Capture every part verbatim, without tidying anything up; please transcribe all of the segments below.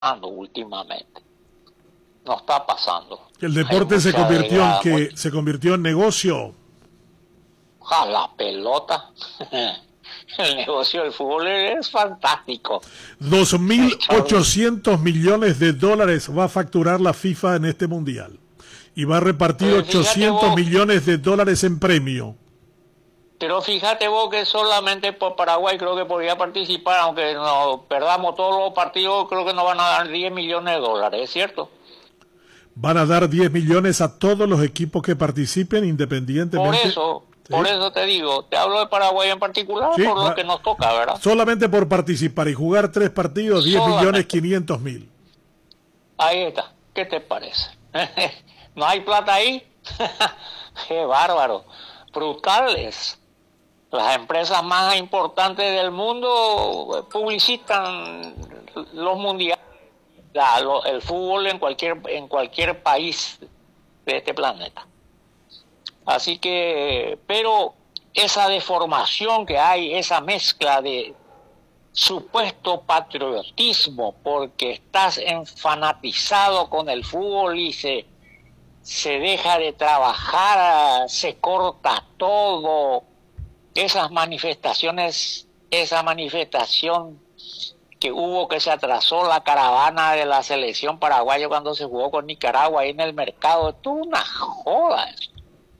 pasando últimamente. No está pasando. El deporte se convirtió en que se convirtió en negocio. A la pelota. El negocio del fútbol es fantástico. dos mil ochocientos millones de dólares va a facturar la FIFA en este mundial. Y va a repartir ochocientos vos, millones de dólares en premio. Pero fíjate vos que solamente por Paraguay creo que podría participar, aunque no perdamos todos los partidos, creo que nos van a dar diez millones de dólares, ¿es cierto? Van a dar diez millones a todos los equipos que participen independientemente. Por eso, ¿sí? Por eso te digo, te hablo de Paraguay en particular, sí, por lo que nos toca, ¿verdad? Solamente por participar y jugar tres partidos, diez millones quinientos mil. Ahí está, ¿qué te parece? ¿No hay plata ahí? ¡Qué bárbaro! Brutales. Las empresas más importantes del mundo publicitan los mundiales, la, lo, el fútbol en cualquier en cualquier país de este planeta. Así que, pero esa deformación que hay, esa mezcla de supuesto patriotismo, porque estás enfanatizado con el fútbol y se, se deja de trabajar, se corta todo. Esas manifestaciones, esa manifestación que hubo, que se atrasó la caravana de la selección paraguaya cuando se jugó con Nicaragua ahí en el mercado, esto es una joda eso.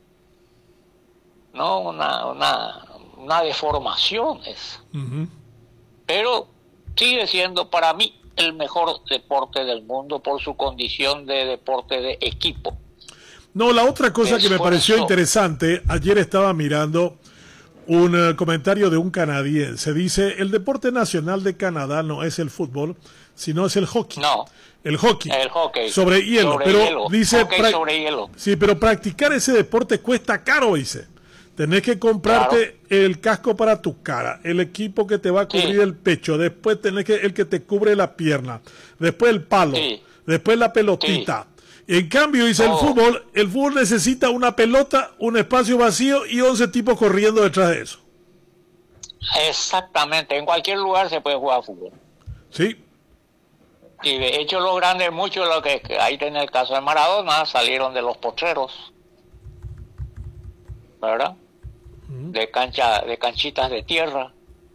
No, una, una, una deformación es. Uh-huh. Pero sigue siendo para mí el mejor deporte del mundo por su condición de deporte de equipo. No, la otra cosa que me pareció interesante, ayer estaba mirando un uh, comentario de un canadiense. Dice, el deporte nacional de Canadá no es el fútbol, sino es el hockey. No. El hockey. El hockey. Sobre hielo. Sobre pero hielo. dice, hockey sobre hielo. Sí, pero practicar ese deporte cuesta caro, dice. Tenés que comprarte claro. el casco para tu cara, el equipo que te va a cubrir sí. el pecho, después tenés que el que te cubre la pierna, después el palo, sí. después la pelotita. Sí. En cambio, dice oh. el fútbol, el fútbol necesita una pelota, un espacio vacío y once tipos corriendo detrás de eso. Exactamente, en cualquier lugar se puede jugar fútbol. Sí. Y de hecho los grandes, muchos de los que, que ahí tiene el caso de Maradona, salieron de los potreros, ¿verdad? Uh-huh. De cancha, de canchitas de tierra.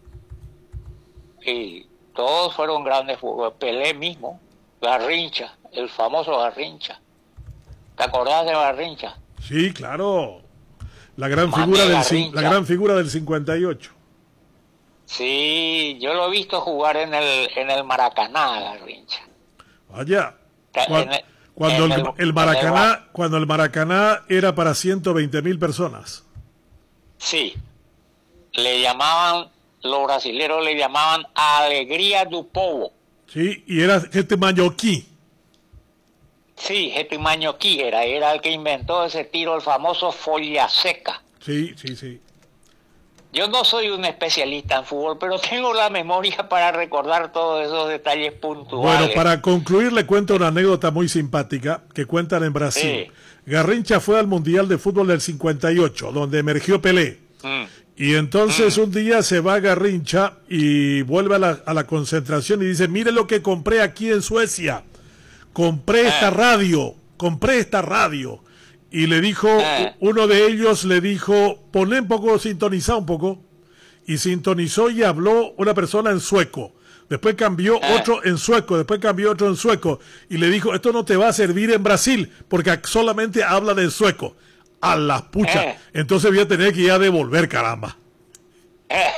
Y todos fueron grandes jugadores. Pelé mismo, Garrincha, el famoso Garrincha. ¿Te acordás de Garrincha? Sí, claro. La gran figura del la gran figura del cincuenta y ocho. Sí, yo lo he visto jugar en el en el Maracaná, Garrincha. Vaya. Cuando, el, cuando el, el, el Maracaná, el, cuando el Maracaná era para ciento veinte mil personas. Sí. Le llamaban, los brasileros le llamaban Alegría do Povo. Sí, y era este Mañoquí. Sí, este Mañoquí era, era el que inventó ese tiro, el famoso folla seca. Sí, sí, sí. Yo no soy un especialista en fútbol, pero tengo la memoria para recordar todos esos detalles puntuales. Bueno, para concluir le cuento una anécdota muy simpática que cuentan en Brasil. Sí. Garrincha fue al Mundial de Fútbol del cincuenta y ocho, donde emergió Pelé. Mm. Y entonces mm. un día se va Garrincha y vuelve a la, a la concentración y dice, mire lo que compré aquí en Suecia. Compré eh. esta radio, compré esta radio. Y le dijo, eh. uno de ellos le dijo, poné un poco, sintonizá un poco. Y sintonizó y habló una persona en sueco. Después cambió eh. otro en sueco, después cambió otro en sueco. Y le dijo, esto no te va a servir en Brasil, porque solamente habla de sueco. A las puchas. Eh. Entonces voy a tener que ir a devolver, caramba. Eh.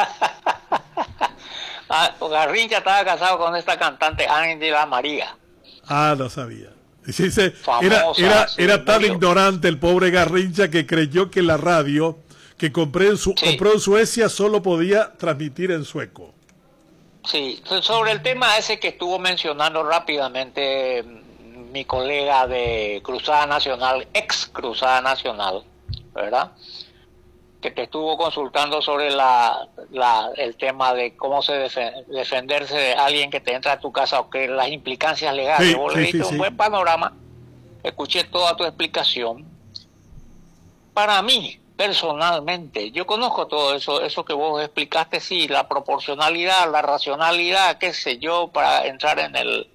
ah, Garrincha estaba casado con esta cantante Ángela María. Ah, no sabía. Dice, Famosa, era era, sí, era tan murió. ignorante el pobre Garrincha que creyó que la radio que compré en su, sí. compró en Suecia solo podía transmitir en sueco. Sí, sobre el tema ese que estuvo mencionando rápidamente mi colega de Cruzada Nacional, ex Cruzada Nacional, ¿verdad? Que te estuvo consultando sobre la, la el tema de cómo se defen- defenderse de alguien que te entra a tu casa o que las implicancias legales. Sí, Vos sí, le diste sí, un sí. buen panorama, escuché toda tu explicación. Para mí, personalmente, yo conozco todo eso, eso que vos explicaste, sí, la proporcionalidad, la racionalidad, qué sé yo, para entrar en el